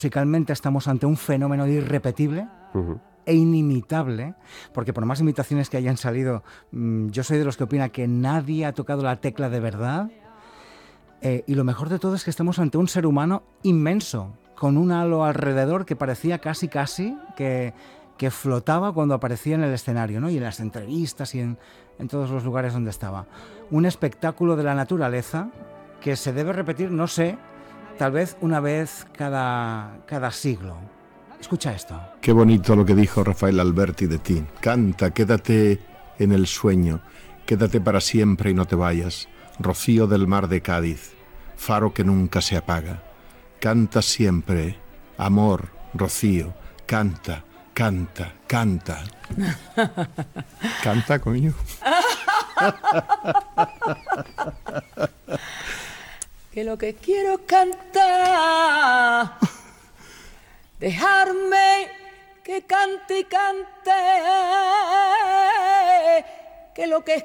musicalmente estamos ante un fenómeno irrepetible e inimitable, porque por más imitaciones que hayan salido, yo soy de los que opina que nadie ha tocado la tecla de verdad, y lo mejor de todo es que estamos ante un ser humano inmenso, con un halo alrededor que parecía casi que flotaba cuando aparecía en el escenario, ¿no? Y en las entrevistas y en todos los lugares donde estaba. Un espectáculo de la naturaleza que se debe repetir, no sé, tal vez una vez cada siglo. Escucha esto. Qué bonito lo que dijo Rafael Alberti de ti. Canta, quédate en el sueño, quédate para siempre y no te vayas. Rocío del mar de Cádiz, faro que nunca se apaga. Canta siempre, amor, rocío, canta, canta, canta. Canta, coño. Que lo que quiero es cantar, dejarme que cante y cante, que lo que